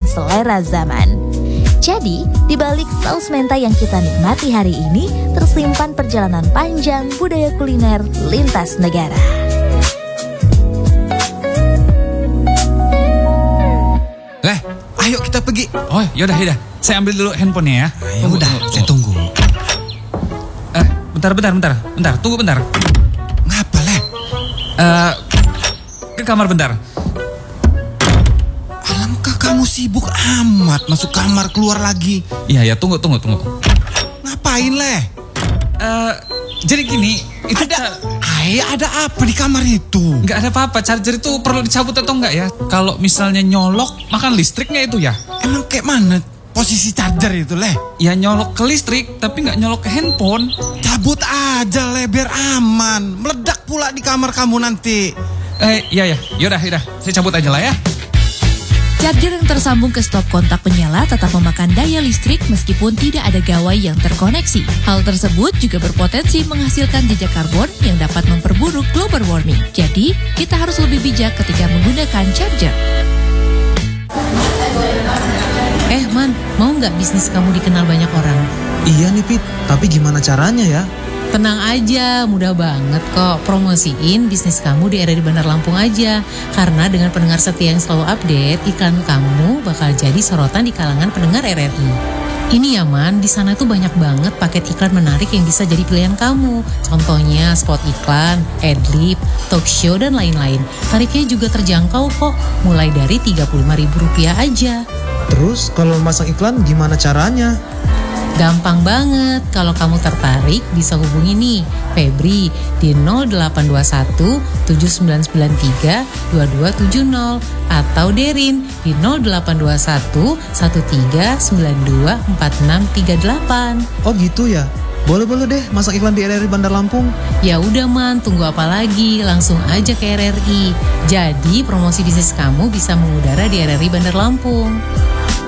selera zaman. Jadi, di balik saus mentai yang kita nikmati hari ini, tersimpan perjalanan panjang budaya kuliner lintas negara. Ayo kita pergi. Oh, yaudah. Saya ambil dulu handphonenya ya. Ya udah, saya tunggu. Bentar. Tunggu bentar. Ngapa, Leh? Ke kamar bentar. Alangkah kamu sibuk amat masuk kamar keluar lagi. Iya, tunggu. Ngapain, Leh? Jadi gini, itu ada apa di kamar itu? nggak ada apa-apa. Charger itu perlu dicabut atau enggak ya? Kalau misalnya nyolok, makan listriknya itu ya? Emang kayak mana posisi charger itu, Leh? Ya nyolok ke listrik, tapi nggak nyolok ke handphone. Cabut aja, Leh, biar aman. Meledak pula di kamar kamu nanti. Iya. Yaudah. Saya cabut aja lah ya. Charger yang tersambung ke stop kontak penyala tetap memakan daya listrik meskipun tidak ada gawai yang terkoneksi. Hal tersebut juga berpotensi menghasilkan jejak karbon yang dapat memperburuk global warming. Jadi, kita harus lebih bijak ketika menggunakan charger. Man, mau nggak bisnis kamu dikenal banyak orang? Iya nih Pit, tapi gimana caranya ya? Tenang aja, mudah banget kok. Promosiin bisnis kamu di RRI Bandar Lampung aja. Karena dengan pendengar setia yang selalu update, iklan kamu bakal jadi sorotan di kalangan pendengar RRI. Ini ya Man, di sana tuh banyak banget paket iklan menarik yang bisa jadi pilihan kamu. Contohnya spot iklan, adlib, talk show, dan lain-lain. Tarifnya juga terjangkau kok, mulai dari Rp35.000 aja. Terus kalau masang iklan gimana caranya? Gampang banget, kalau kamu tertarik bisa hubungi nih Febri di 0821 7993 2270 atau Derin di 0821 1392 4638. Oh gitu ya? Boleh deh masang iklan di RRI Bandar Lampung. Ya udah Man, tunggu apa lagi? Langsung aja ke RRI. Jadi promosi bisnis kamu bisa mengudara di RRI Bandar Lampung.